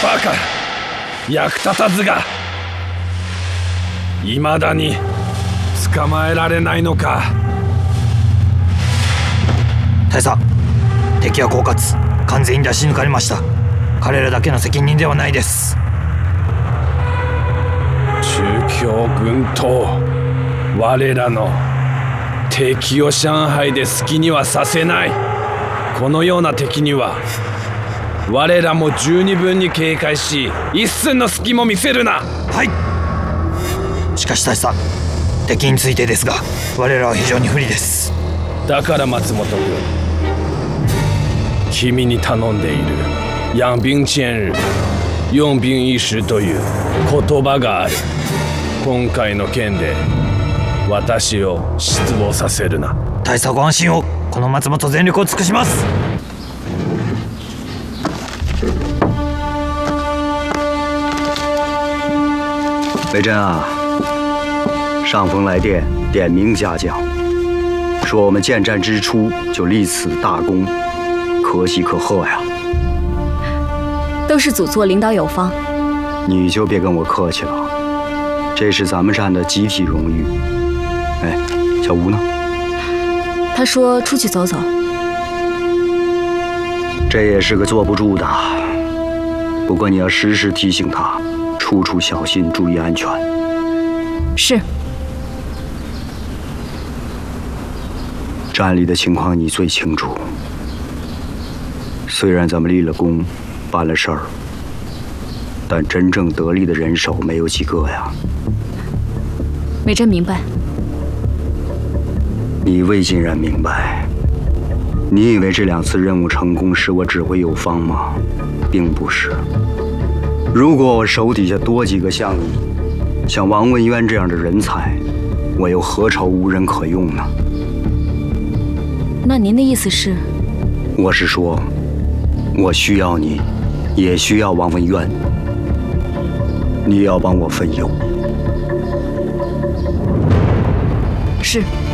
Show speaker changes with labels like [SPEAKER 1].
[SPEAKER 1] バカ、役立たずが。未だに捕まえられないのか。
[SPEAKER 2] 大佐、敵は狡猾、完全に出し抜かれました。彼らだけの責任ではないです。
[SPEAKER 1] 中共軍と我らの敵を上海で好きにはさせない。このような敵には我らも十二分に警戒し、一寸の隙も見せるな。
[SPEAKER 2] はい。しかし大佐、敵についてですが、我らは非常に不利です。
[SPEAKER 1] だから松本君、君に頼んでいる養兵千日、用兵一時という言葉がある。今回の件で私を失望させるな。
[SPEAKER 2] 大佐ご安心を。この松本全力を尽くします。
[SPEAKER 3] 北镇啊，上峰来电，点名嘉奖，说我们建战之初就立此大功，可喜可贺呀！
[SPEAKER 4] 都是祖座领导有方，
[SPEAKER 3] 你就别跟我客气了，这是咱们站的集体荣誉。哎，小吴呢？
[SPEAKER 4] 他说出去走走。
[SPEAKER 3] 这也是个坐不住的，不过你要时时提醒他，处处小心，注意安全。
[SPEAKER 4] 是。
[SPEAKER 3] 站里的情况你最清楚。虽然咱们立了功，办了事儿，但真正得力的人手没有几个呀。
[SPEAKER 4] 美珍明白。
[SPEAKER 3] 你未尽然明白。你以为这2次任务成功是我指挥有方吗？并不是。如果我手底下多几个像你、像王文渊这样的人才，我又何愁无人可用呢？
[SPEAKER 4] 那您的意思是？
[SPEAKER 3] 我是说，我需要你，也需要王文渊。你要帮我分忧。
[SPEAKER 4] 是。